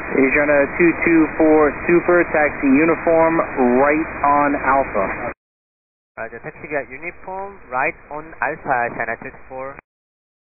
China 224 Super, taxi uniform, right on Alpha. Roger, taxi via uniform, right on Alpha, China 224.